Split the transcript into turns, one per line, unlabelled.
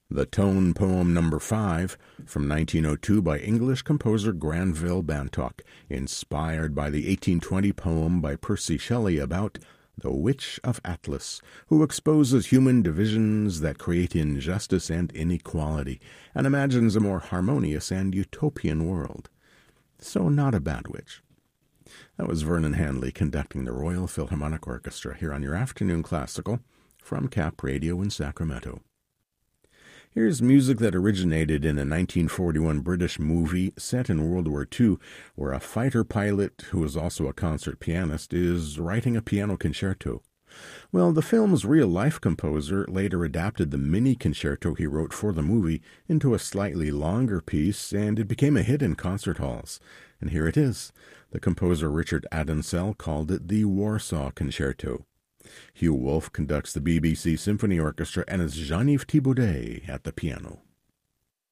The Tone Poem No. 5 from 1902 by English composer Granville Bantock, inspired by the 1820 poem by Percy Shelley about the Witch of Atlas, who exposes human divisions that create injustice and inequality, and imagines a more harmonious and utopian world. So not a bad witch. That was Vernon Hanley conducting the Royal Philharmonic Orchestra here on your Afternoon Classical from Cap Radio in Sacramento. Here's music that originated in a 1941 British movie set in World War II, where a fighter pilot, who is also a concert pianist, is writing a piano concerto. Well, the film's real-life composer later adapted the mini concerto he wrote for the movie into a slightly longer piece, and it became a hit in concert halls. And here it is. The composer Richard Adensel called it the Warsaw Concerto. Hugh Wolf conducts the BBC Symphony Orchestra and is Jean-Yves Thibaudet at the piano.